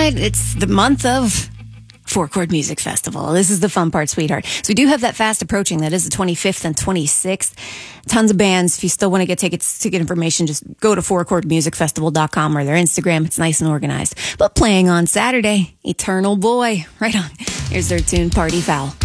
what? It's the month of Four Chord Music Festival. This is the fun part, sweetheart. So we do have that fast approaching. That is the 25th and 26th. Tons of bands. If you still want to get tickets, ticket information, just go to fourchordmusicfestival.com or their Instagram. It's nice and organized. But playing on Saturday, Eternal Boy. Right on. Here's their tune, Party Foul.